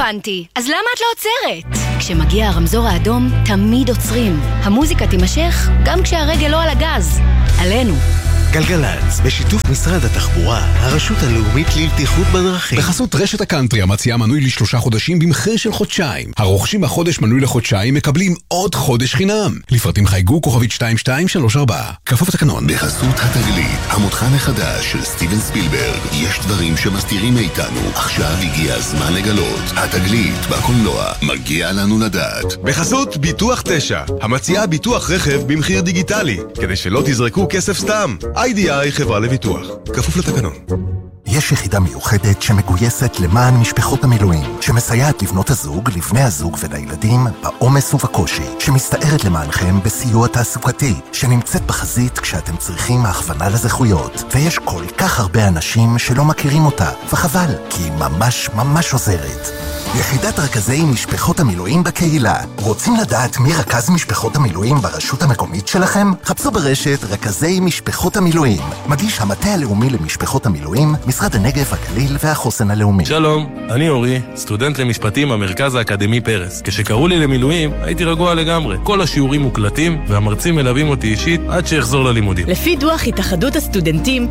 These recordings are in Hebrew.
הבנתי. אז למה את לא עוצרת? כשמגיע הרמזור האדום, תמיד עוצרים. המוזיקה תימשך גם כשהרגל לא על הגז. עלינו. גלגלץ, בשיתוף משרד התחבורה, הרשות הלאומית לבטיחות בדרכים. בחסות רשת הקאנטרי המציעה מנוי ל3 חודשים במחיר של חודשיים. הרוכשים החודש מנוי לחודשיים מקבלים עוד חודש חינם. לפרטים חייגו כוכבית 2234. כפוף לתקנון. בחסות התגלית, המותחן החדש של סטיבן ספילברג. יש דברים שמסתירים מאיתנו. עכשיו הגיע הזמן לגלות. התגלית בקולנוע, מגיע לנו לדעת. בחסות ביטוח 9, המציעה ביטוח רכב במחיר דיגיטלי, כדי שלא תזרקו כסף סתם. IDI חברה לביטוח, כפוף לתקנון. יש יחידה מיוחדת שמגויסת למען משפחות המילואים, שמסייעת לבנות הזוג, לבני הזוג ולילדים בעומס ובקושי, שמסתערת למענכם בסיוע תעסוקתי, שנמצאת בחזית כשאתם צריכים הכוונה לזכויות. ויש כל כך הרבה אנשים שלא מכירים אותה, וחבל, כי היא ממש ממש עוזרת. יחידת רכזי משפחות המילואים בקהילה. רוצים לדעת מי רכז משפחות המילואים ברשות המקומית שלכם? חפשו ברשת רכזי משפחות המילואים. מגיש המטה הלאומי למשפחות המילואים, משרד הנגב, הגליל והחוסן הלאומי. שלום, אני אורי, סטודנט למשפטים במרכז האקדמי פרס. כשקראו לי למילואים, הייתי רגוע לגמרי. כל השיעורים מוקלטים והמרצים מלווים אותי אישית עד שיחזור ללימודים. לפי דוח התאחדות הסטודנטים,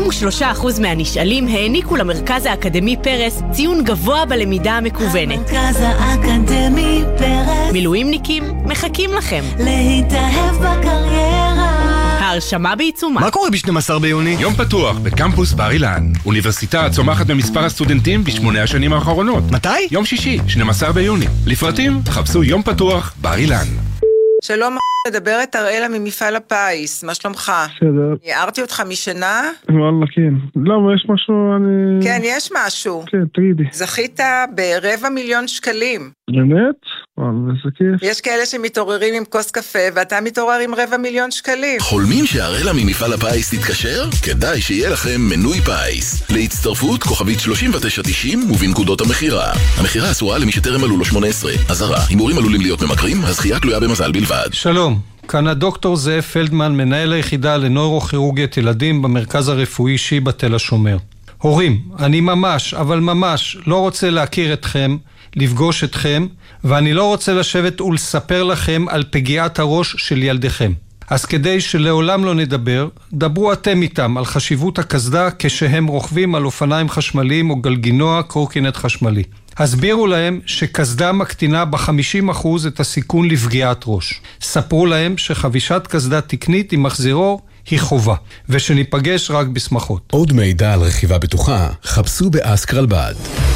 93% מהנשאלים העניקו למרכז האקדמי פרס ציון גבוה בלמידה המקוונת. המרכז האקדמי פרס. מילואימניקים מחכים לכם. להתאהב בקריירה. ההרשמה בעיצומה. מה קורה ב-12 ביוני? יום פתוח בקמפוס בר אילן. אוניברסיטה צומחת במספר הסטודנטים ב8 השנים האחרונות. מתי? יום שישי, 12 ביוני. לפרטים, חפשו יום פתוח בר אילן. שלום, מדברת אראלה ממפעל הפיס, מה שלומך? בסדר. הערתי אותך משנה? וואלה, כן. למה, יש משהו, אני... כן, יש משהו. כן, תגידי. זכית ב250,000 שקלים. באמת? וואלה, זה כיף. יש כאלה שמתעוררים עם כוס קפה, ואתה מתעורר עם 250,000 שקלים. חולמים שהראלה ממפעל הפיס תתקשר? כדאי שיהיה לכם מנוי פיס. להצטרפות כוכבית 3990 ובנקודות המחירה. המחירה אסורה למי שטרם מלאו לו 18. אזהרה, הימורים עלולים להיות ממכרים, הזכייה תלויה במזל בלבד. שלום, כאן הדוקטור זאב פלדמן, מנהל היחידה לנוירוכירורגית ילדים במרכז הרפואי שיבא תל השומר. הורים, אני ממש, אבל ממש לא רוצה להכיר אתכם, לפגוש אתכם, ואני לא רוצה לשבת ולספר לכם על פגיעת הראש של ילדיכם. אז כדי שלעולם לא נדבר, דברו אתם איתם על חשיבות הקסדה כשהם רוכבים על אופניים חשמליים או גלגינוע קורקינט חשמלי. הסבירו להם שקסדה מקטינה ב50% את הסיכון לפגיעת ראש. ספרו להם שחבישת קסדה תקנית עם מחזירור היא חובה, ושניפגש רק בשמחות. עוד מידע על רכיבה בטוחה, חפשו באסק רלב"ד.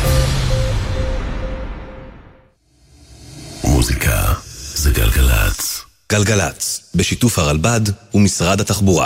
מוזיקה זה גלגלץ. גלגלץ, בשיתוף הרלב"ד ומשרד התחבורה.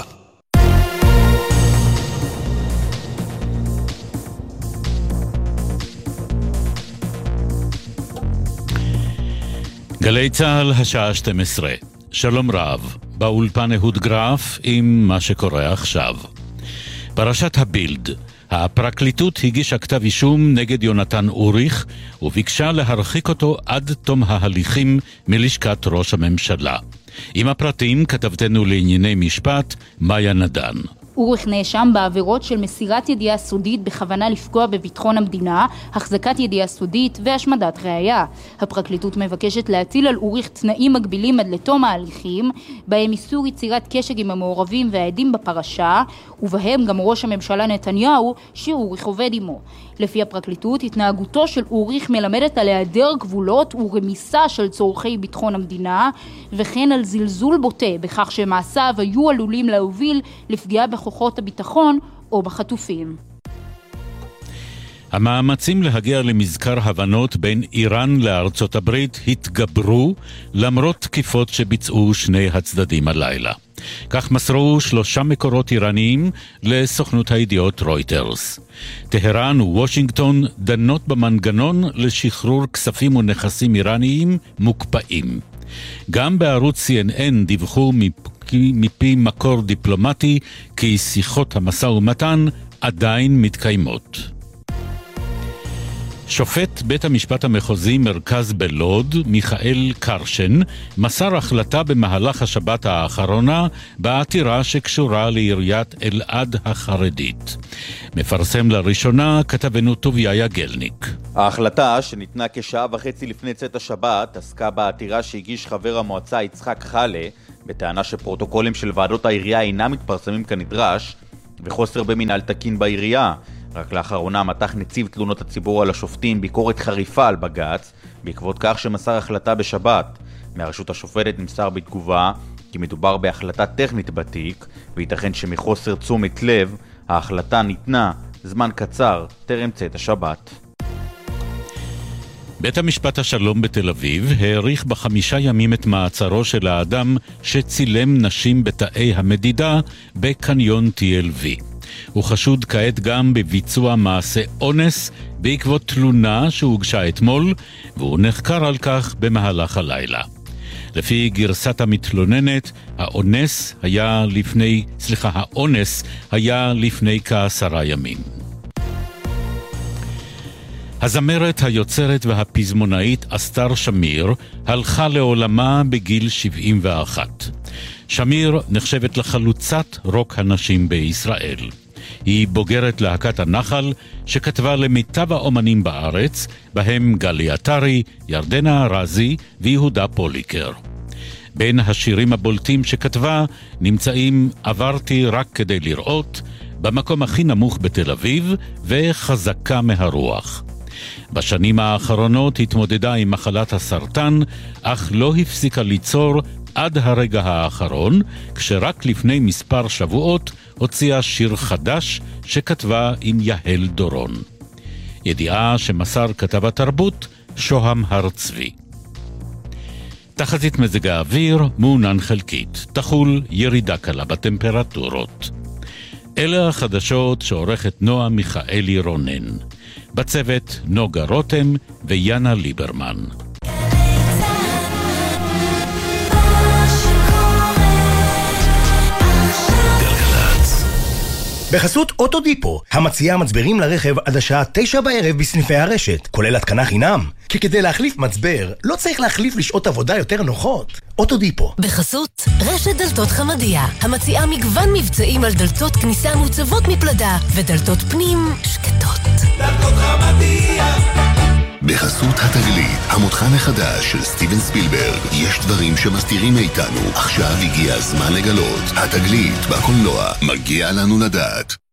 גלי צהל, השעה 12. שלום רב, באולפן אהוד גרף עם מה שקורה עכשיו. פרשת הבילד. הפרקליטות הגישה כתב אישום נגד יונתן אוריך וביקשה להרחיק אותו עד תום ההליכים מלשכת ראש הממשלה. עם הפרטים כתבתנו לענייני משפט מאיה נדן. אוריך נאשם בעבירות של מסירת ידיעה סודית בכוונה לפגוע בביטחון המדינה, החזקת ידיעה סודית והשמדת ראיה. הפרקליטות מבקשת להטיל על אוריך תנאים מגבילים עד לתום ההליכים, בהם איסור יצירת קשר עם המעורבים והעדים בפרשה, ובהם גם ראש הממשלה נתניהו שאוריך עובד עמו. לפי הפרקליטות, התנהגותו של אוריך מלמדת על היעדר גבולות ורמיסה של צורכי ביטחון המדינה, וכן על זלזול בוטה בכך שמעשיו היו עלולים להוביל לפגיעה בכוחות הביטחון או בחטופים. המאמצים להגיע למזכר הבנות בין איראן לארצות הברית התגברו למרות תקיפות שביצעו שני הצדדים הלילה. כך מסרו 3 מקורות איראניים לסוכנות הידיעות רויטרס. טהרן וושינגטון דנות במנגנון לשחרור כספים ונכסים איראניים מוקפאים. גם בערוץ CNN דיווחו מפי מקור דיפלומטי כי שיחות המשא ומתן עדיין מתקיימות. שופט בית המשפט המחוזי מרכז בלוד, מיכאל קרשן, מסר החלטה במהלך השבת האחרונה בעתירה שקשורה לעיריית אלעד החרדית. מפרסם לראשונה כתבנו טוביה יגלניק. ההחלטה, שניתנה כשעה וחצי לפני צאת השבת, עסקה בעתירה שהגיש חבר המועצה יצחק חלה, בטענה שפרוטוקולים של ועדות העירייה אינם מתפרסמים כנדרש, וחוסר במנהל תקין בעירייה. רק לאחרונה מתח נציב תלונות הציבור על השופטים ביקורת חריפה על בג"ץ, בעקבות כך שמסר החלטה בשבת. מהרשות השופטת נמסר בתגובה כי מדובר בהחלטה טכנית בתיק, וייתכן שמחוסר תשומת לב, ההחלטה ניתנה זמן קצר טרם צאת השבת. בית המשפט השלום בתל אביב העריך ב5 ימים את מעצרו של האדם שצילם נשים בתאי המדידה בקניון TLV. הוא חשוד כעת גם בביצוע מעשה אונס בעקבות תלונה שהוגשה אתמול, והוא נחקר על כך במהלך הלילה. לפי גרסת המתלוננת, האונס היה לפני כ10 ימים. הזמרת, היוצרת והפזמונאית אסתר שמיר הלכה לעולמה בגיל 71. שמיר נחשבת לחלוצת רוק הנשים בישראל. היא בוגרת להקת הנחל שכתבה למיטב האומנים בארץ, בהם גלי עטרי, ירדנה רזי ויהודה פוליקר. בין השירים הבולטים שכתבה נמצאים עברתי רק כדי לראות, במקום הכי נמוך בתל אביב וחזקה מהרוח. בשנים האחרונות התמודדה עם מחלת הסרטן, אך לא הפסיקה ליצור עד הרגע האחרון, כשרק לפני מספר שבועות הוציאה שיר חדש שכתבה עם יהל דורון. ידיעה שמסר כתב התרבות שוהם הר צבי. תחזית מזג האוויר מעונן חלקית, תחול ירידה קלה בטמפרטורות. אלה החדשות שעורכת נועה מיכאלי רונן. בצוות נוגה רותם ויאנה ליברמן. בחסות אוטודיפו, המציעה מצברים לרכב עד השעה 9 בערב בסניפי הרשת, כולל התקנה חינם. כי כדי להחליף מצבר, לא צריך להחליף לשעות עבודה יותר נוחות. אוטודיפו. בחסות רשת דלתות חמדיה, המציעה מגוון מבצעים על דלתות כניסה מוצבות מפלדה, ודלתות פנים שקטות. דלתות חמדיה. בחסות התגלית, המותחן החדש של סטיבן ספילברג. יש דברים שמסתירים מאיתנו, עכשיו הגיע הזמן לגלות. התגלית בקולנוע, מגיע לנו לדעת.